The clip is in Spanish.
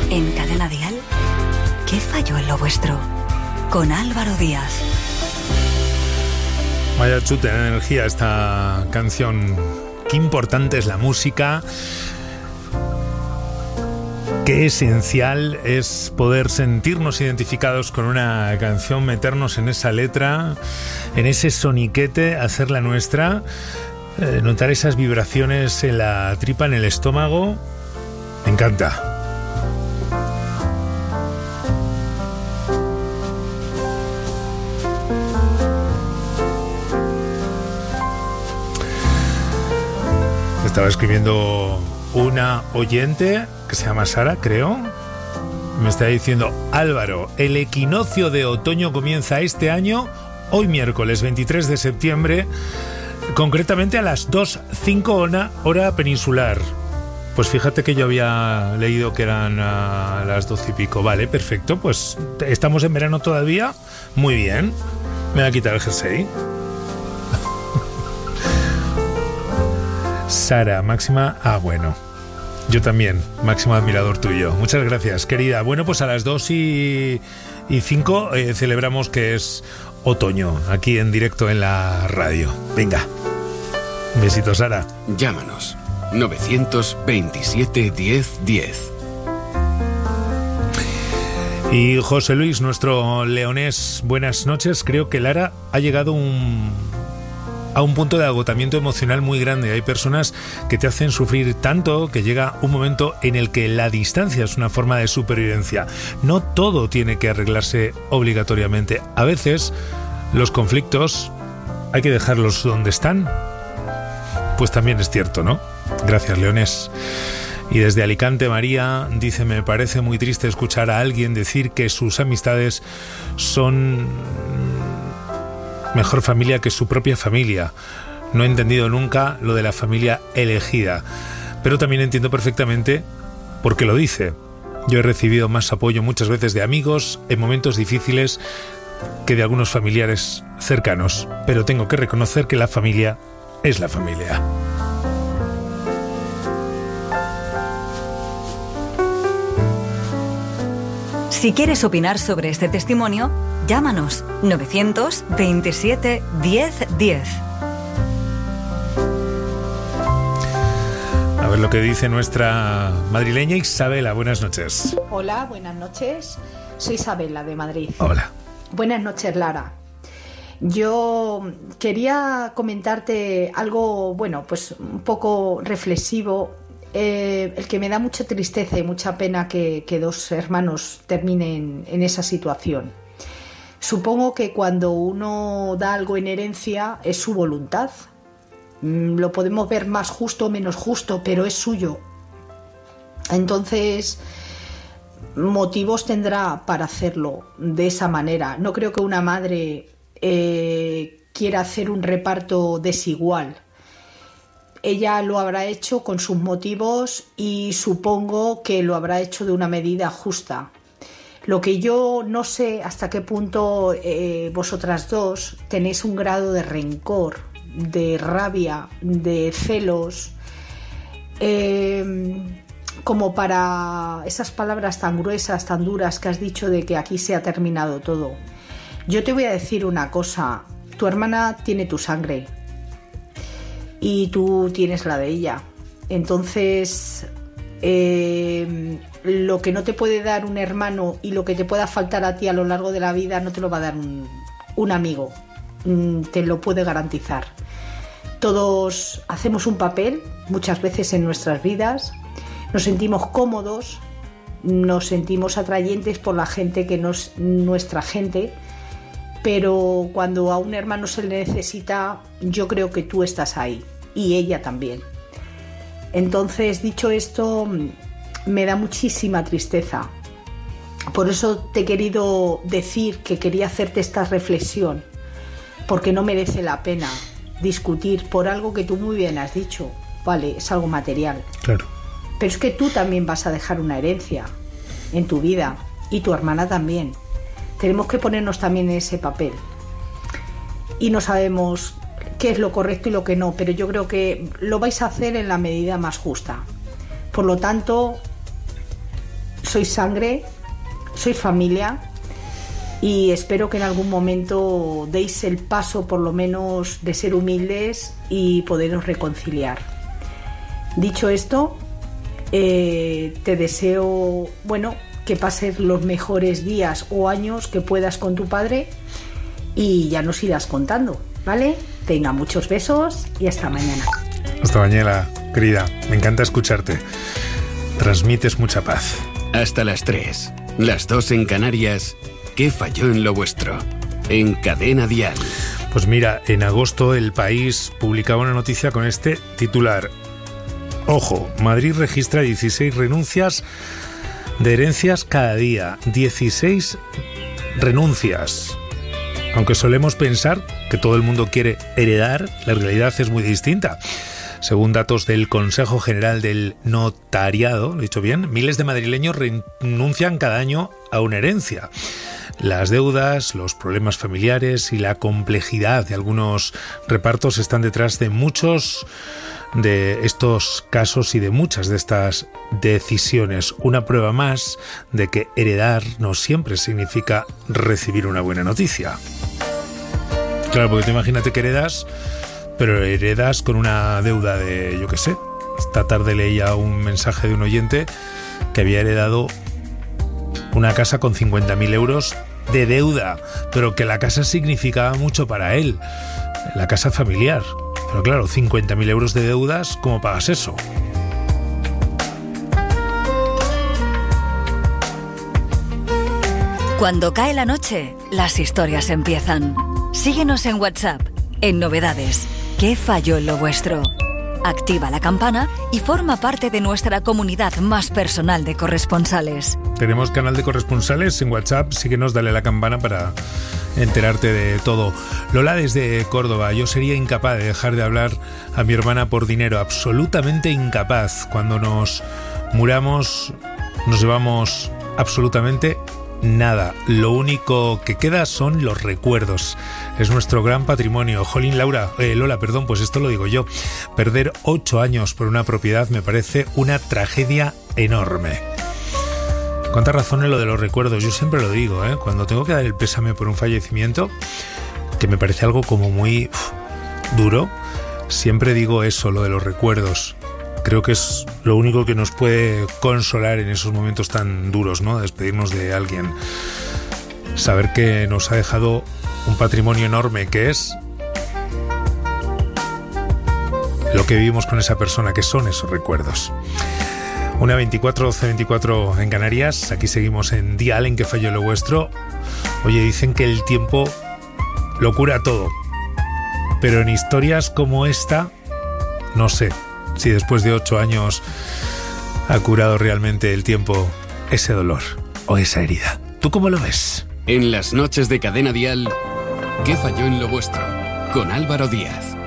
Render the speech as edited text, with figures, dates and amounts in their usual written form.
En Cadena Dial, ¿qué falló en lo vuestro? Con Álvaro Díaz. Vaya chute de energía esta canción. Qué importante es la música. Qué esencial es poder sentirnos identificados con una canción, meternos en esa letra, en ese soniquete, hacerla nuestra, notar esas vibraciones en la tripa, en el estómago. Me encanta. Estaba escribiendo una oyente que se llama Sara, creo. Me está diciendo: Álvaro, el equinoccio de otoño comienza este año, hoy miércoles 23 de septiembre, concretamente a las 2:05 hora peninsular. Pues fíjate que yo había leído que eran a las 12 y pico. Vale, perfecto, pues estamos en verano todavía. Muy bien. Me voy a quitar el jersey. Sara, máxima... bueno. Yo también, máximo admirador tuyo. Muchas gracias, querida. Bueno, pues a las 2:05 celebramos que es otoño, aquí en directo en la radio. Venga. Un besito, Sara. Llámanos. 927 10 10. Y José Luis, nuestro leonés, buenas noches. Creo que Lara ha llegado a un punto de agotamiento emocional muy grande. Hay personas que te hacen sufrir tanto que llega un momento en el que la distancia es una forma de supervivencia. No todo tiene que arreglarse obligatoriamente. A veces los conflictos hay que dejarlos donde están. Pues también es cierto, ¿no? Gracias, leonés. Y desde Alicante, María dice: me parece muy triste escuchar a alguien decir que sus amistades son mejor familia que su propia familia. No he entendido nunca lo de la familia elegida, pero también entiendo perfectamente por qué lo dice. Yo he recibido más apoyo muchas veces de amigos en momentos difíciles que de algunos familiares cercanos, pero tengo que reconocer que la familia es la familia. Si quieres opinar sobre este testimonio, llámanos 927 10 10. A ver lo que dice nuestra madrileña Isabela. Buenas noches. Hola, buenas noches. Soy Isabela de Madrid. Hola. Buenas noches, Lara. Yo quería comentarte algo, bueno, pues un poco reflexivo. El que me da mucha tristeza y mucha pena que dos hermanos terminen en esa situación. Supongo que cuando uno da algo en herencia es su voluntad. Lo podemos ver más justo o menos justo, pero es suyo. Entonces, motivos tendrá para hacerlo de esa manera. No creo que una madre quiera hacer un reparto desigual. Ella lo habrá hecho con sus motivos y supongo que lo habrá hecho de una medida justa. Lo que yo no sé hasta qué punto vosotras dos tenéis un grado de rencor, de rabia, de celos, como para esas palabras tan gruesas, tan duras que has dicho de que aquí se ha terminado todo. Yo te voy a decir una cosa: tu hermana tiene tu sangre y tú tienes la de ella. Entonces, lo que no te puede dar un hermano y lo que te pueda faltar a ti a lo largo de la vida no te lo va a dar un amigo. Te lo puede garantizar. Todos hacemos un papel muchas veces en nuestras vidas. Nos sentimos cómodos, nos sentimos atrayentes por la gente que no es nuestra gente. Pero cuando a un hermano se le necesita, yo creo que tú estás ahí y ella también. Entonces, dicho esto, me da muchísima tristeza. Por eso te he querido decir que quería hacerte esta reflexión, porque no merece la pena discutir por algo que tú muy bien has dicho. Vale, es algo material. Claro. Pero es que tú también vas a dejar una herencia en tu vida y tu hermana también. Tenemos que ponernos también en ese papel. Y no sabemos qué es lo correcto y lo que no, pero yo creo que lo vais a hacer en la medida más justa. Por lo tanto, sois sangre, sois familia y espero que en algún momento deis el paso por lo menos de ser humildes y poderos reconciliar. Dicho esto, te deseo, que pases los mejores días o años que puedas con tu padre y ya nos irás contando, ¿vale? Venga, muchos besos y hasta mañana. Hasta mañana, querida. Me encanta escucharte. Transmites mucha paz. Hasta las 3, las 2 en Canarias. ¿Qué falló en lo vuestro? En Cadena Dial. Pues mira, en agosto El País publicaba una noticia con este titular. Ojo, Madrid registra 16 renuncias de herencias cada día. 16 renuncias. Aunque solemos pensar que todo el mundo quiere heredar, la realidad es muy distinta. Según datos del Consejo General del Notariado, ¿lo he dicho bien?, miles de madrileños renuncian cada año a una herencia. Las deudas, los problemas familiares y la complejidad de algunos repartos están detrás de muchos de estos casos y de muchas de estas decisiones. Una prueba más de que heredar no siempre significa recibir una buena noticia. Claro, porque tú imagínate que heredas, pero heredas con una deuda de, yo qué sé. Esta tarde leía un mensaje de un oyente que había heredado una casa con 50.000 euros de deuda, pero que la casa significaba mucho para él, la casa familiar. Pero claro, 50.000 euros de deudas, ¿cómo pagas eso? Cuando cae la noche, las historias empiezan. Síguenos en WhatsApp, en Novedades. ¿Qué falló en lo vuestro? Activa la campana y forma parte de nuestra comunidad más personal de corresponsales. Tenemos canal de corresponsales en WhatsApp, síguenos, dale a la campana para enterarte de todo. Lola desde Córdoba: yo sería incapaz de dejar de hablar a mi hermana por dinero, absolutamente incapaz. Cuando nos muramos nos llevamos absolutamente nada. Lo único que queda son los recuerdos. Es nuestro gran patrimonio. Jolín, Lola, pues esto lo digo yo. Perder 8 años por una propiedad me parece una tragedia enorme. Cuánta razón en lo de los recuerdos. Yo siempre lo digo, cuando tengo que dar el pésame por un fallecimiento, que me parece algo como muy duro, siempre digo eso, lo de los recuerdos. Creo que es lo único que nos puede consolar en esos momentos tan duros, ¿no? Despedirnos de alguien. Saber que nos ha dejado un patrimonio enorme, que es lo que vivimos con esa persona, que son esos recuerdos. 1:24, 12:24 en Canarias. Aquí seguimos en Dial, en Que falló lo vuestro. Oye, dicen que el tiempo lo cura todo, pero en historias como esta, no sé si después de 8 años ha curado realmente el tiempo ese dolor o esa herida. ¿Tú cómo lo ves? En las noches de Cadena Dial, ¿qué falló en lo vuestro? Con Álvaro Díaz.